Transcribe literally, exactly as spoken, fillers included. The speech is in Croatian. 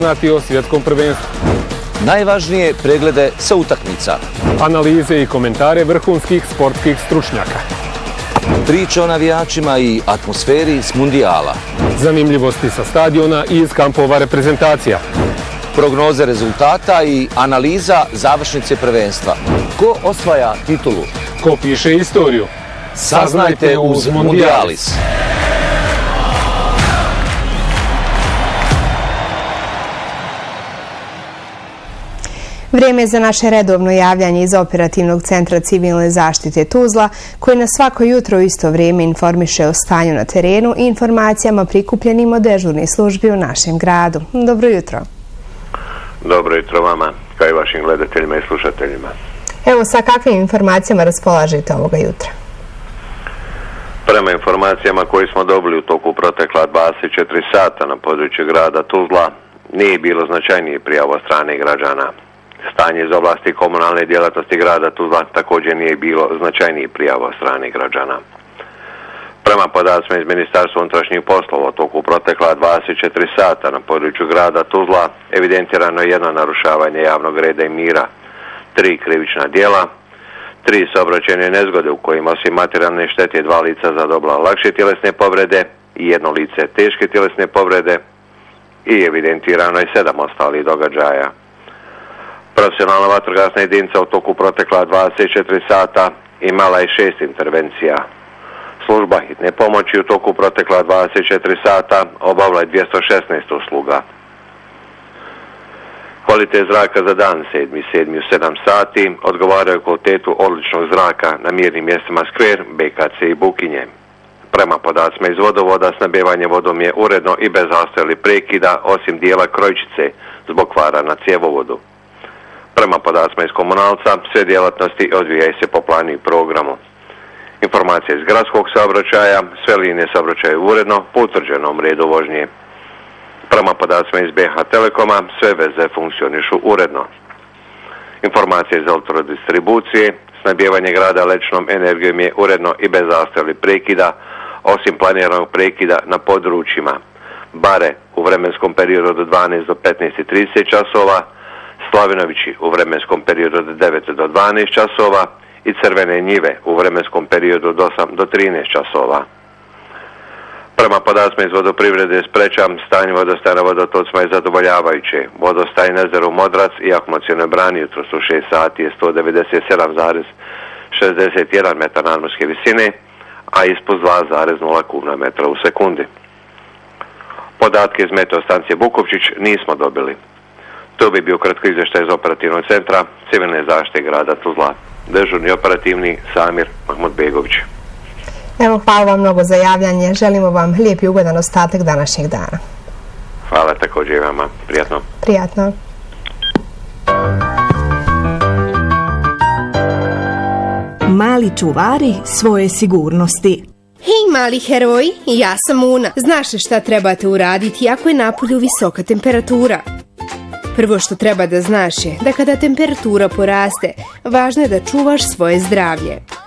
Znati o svjetskom prvenstvu. Najvažnije preglede sa utakmica. Analize i komentare vrhunskih sportskih stručnjaka. Priče o navijačima i atmosferi s mundijala. Zanimljivosti sa stadiona i iz kampova reprezentacija. Prognoze rezultata i analiza završnice prvenstva. Ko osvaja titulu? Ko piše istoriju? Saznajte uz Mundialis. Vrijeme je za naše redovno javljanje iz Operativnog centra civilne zaštite Tuzla, koji nas svako jutro u isto vrijeme informiše o stanju na terenu i informacijama prikupljenim od dežurnih službi u našem gradu. Dobro jutro. Dobro jutro vama, kao i vašim gledateljima i slušateljima. Evo, sa kakvim informacijama raspolažete ovoga jutra? Prema informacijama koje smo dobili u toku protekla dvadeset četiri sata na području grada Tuzla, nije bilo značajnije prijava od strane građana. Stanje iz oblasti komunalne djelatnosti grada Tuzla također nije bilo značajnije prijava od strane građana. Prema podacima iz Ministarstva unutrašnjih poslova u toku protekla dvadeset četiri sata na području grada Tuzla evidentirano je jedno narušavanje javnog reda i mira, tri krivična djela, tri saobraćajne nezgode u kojima osim materijalne štete dva lica zadobila lakše tjelesne povrede i jedno lice teške tjelesne povrede i evidentirano je sedam ostalih događaja. Profesionalna vatrogasna jedinica u toku protekla dvadeset četiri sata imala je šest intervencija. Služba hitne pomoći u toku protekla dvadeset četiri sata obavila je dvjesto šesnaest usluga. Kvalitet zraka za dan sedmi sedmi u sedam sati odgovaraju kvalitetu odličnog zraka na mirnim mjestima Skver, B K C i Bukinje. Prema podacima iz vodovoda, snabdijevanje vodom je uredno i bez zastoja prekida, osim dijela Krojčice zbog kvara na cjevovodu. Prema podacima iz komunalca, sve djelatnosti odvijaju se po planu i programu. Informacije iz gradskog saobraćaja, sve linije saobraćaju uredno po utvrđenom redu vožnje. Prema podacima iz B H Telekoma, sve veze funkcionišu uredno. Informacije iz elektrodistribucije, snabdijevanje grada električnom energijom je uredno i bez zastoja prekida, osim planiranog prekida na područjima Bare u vremenskom periodu od dvanaest do petnaest i trideset časova, Slavinovići u vremenskom periodu od devet do dvanaest časova i Crvene njive u vremenskom periodu od osam do trinaest časova. Prema podacima iz vodoprivrede Sprečam, stanje vodostaja na vodotocima je zadovoljavajuće. Vodostaj na jezeru Modrac i akumulacionoj brani jutros u šest sati je sto devedeset sedam zarez šezdeset jedan metara nadmorske visine, a ispod dva zarez nula kubna metra u sekundi. Podatke iz meteostancije Bukovčić nismo dobili. To bi bio kratko izvještaj iz Operativnog centra civilne zaštite grada Tuzla. Dežurni operativni Samir Mahmudbegović. Evo, hvala vam mnogo za javljanje. Želimo vam lijep i ugodan ostatak današnjeg dana. Hvala također i vama. Prijatno. Prijatno. Mali čuvari svoje sigurnosti. Hej mali heroji, ja sam Una. Znaš li šta trebate uraditi ako je napolju visoka temperatura? Prvo što treba da znaš je da kada temperatura poraste, važno je da čuvaš svoje zdravlje.